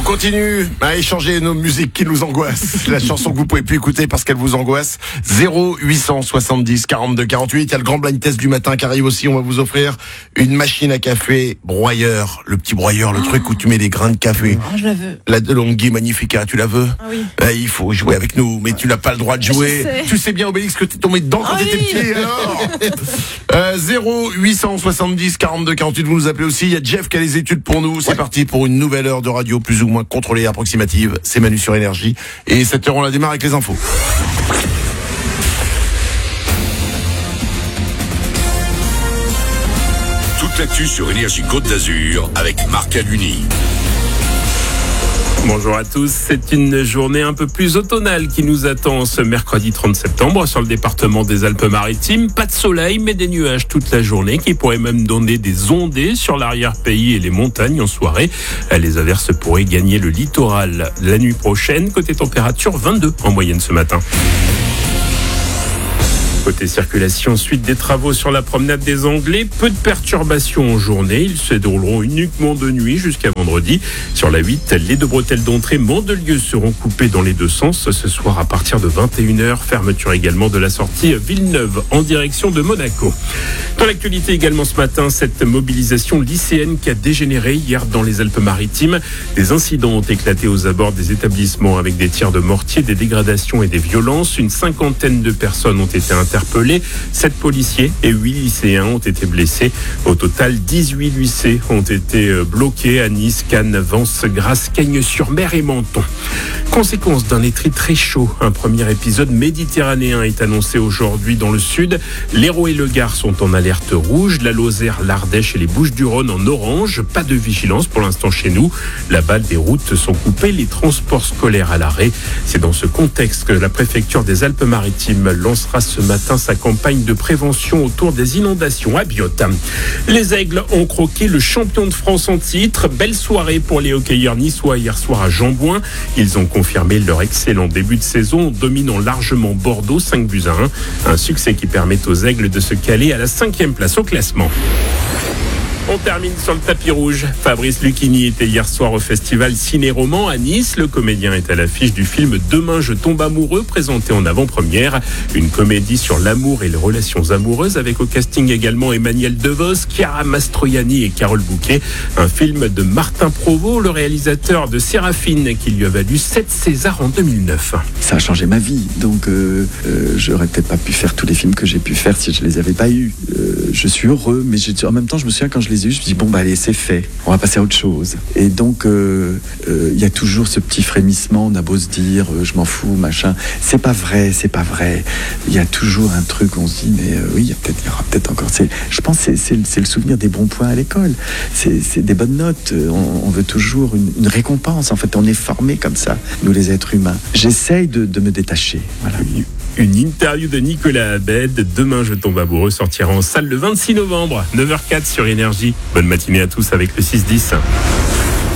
continue à échanger nos musiques qui nous angoissent. La chanson que vous pouvez plus écouter parce qu'elle vous angoisse. 0870 42 48. Il y a le grand blind test du matin qui arrive aussi. On va vous offrir une machine à café broyeur. Le petit broyeur, le truc où tu mets des grains de café. Oh, je la veux. La DeLonghi Magnifica, tu la veux? Ah oui. Il faut jouer avec nous, mais tu n'as pas le droit de jouer. Tu sais bien, Obélix, que t'es tombé dedans quand t'étais petit, alors 0870 42 48, vous nous appelez aussi. Il y a Jeff qui a les études pour nous. C'est parti pour une nouvelle heure de radio plus ou moins contrôlée et approximative. C'est Manu sur Énergie. Et cette heure, on la démarre avec les infos. Toute l'actu sur Énergie Côte d'Azur avec Marc Aluni. Bonjour à tous, c'est une journée un peu plus automnale qui nous attend ce mercredi 30 septembre sur le département des Alpes-Maritimes. Pas de soleil mais des nuages toute la journée qui pourraient même donner des ondées sur l'arrière-pays et les montagnes en soirée. Les averses pourraient gagner le littoral la nuit prochaine. Côté température, 22 en moyenne ce matin. Côté circulation, suite des travaux sur la promenade des Anglais, peu de perturbations en journée. Ils se dérouleront uniquement de nuit jusqu'à vendredi. Sur la 8, les deux bretelles d'entrée Mandelieu seront coupées dans les deux sens ce soir à partir de 21h. Fermeture également de la sortie Villeneuve en direction de Monaco. Dans l'actualité également ce matin, cette mobilisation lycéenne qui a dégénéré hier dans les Alpes-Maritimes. Des incidents ont éclaté aux abords des établissements avec des tirs de mortier, des dégradations et des violences. Une cinquantaine de personnes ont été interpellés. 7 policiers et 8 lycéens ont été blessés. Au total, 18 lycées ont été bloqués à Nice, Cannes, Vence, Grasse, Cagnes-sur-Mer et Menton. Conséquence d'un été très chaud, un premier épisode méditerranéen est annoncé aujourd'hui dans le sud. L'Hérault et le Gard sont en alerte rouge, la Lozère, l'Ardèche et les Bouches-du-Rhône en orange. Pas de vigilance pour l'instant chez nous. La balle des routes sont coupées, les transports scolaires à l'arrêt. C'est dans ce contexte que la préfecture des Alpes-Maritimes lancera ce matin sa campagne de prévention autour des inondations à Biot. Les Aigles ont croqué le champion de France en titre. Belle soirée pour les hockeyeurs niçois hier soir à Jambouin. Ils ont confirmé leur excellent début de saison, dominant largement Bordeaux 5-1. Un succès qui permet aux Aigles de se caler à la 5e place au classement. On termine sur le tapis rouge. Fabrice Lucchini était hier soir au festival Ciné-Roman à Nice. Le comédien est à l'affiche du film Demain je tombe amoureux, présenté en avant-première. Une comédie sur l'amour et les relations amoureuses avec au casting également Emmanuel Devos, Chiara Mastroianni et Carole Bouquet. Un film de Martin Provost, le réalisateur de Séraphine, qui lui a valu 7 Césars en 2009. Ça a changé ma vie, donc j'aurais peut-être pas pu faire tous les films que j'ai pu faire si je les avais pas eus. Je suis heureux, mais en même temps je me souviens quand je les ai eus, je me dis bon bah allez c'est fait, on va passer à autre chose. Et donc il y a toujours ce petit frémissement, on a beau se dire je m'en fous machin, c'est pas vrai. Il y a toujours un truc, on se dit mais oui il y aura peut-être encore. Je pense que c'est le souvenir des bons points à l'école, c'est des bonnes notes. On veut toujours une récompense. En fait on est formés comme ça, nous les êtres humains. J'essaye de me détacher. Voilà. Une interview de Nicolas Abed. Demain je tombe amoureux sortira en salle le 26 novembre, 9h04 sur Énergie. Bonne matinée à tous avec le 6-10.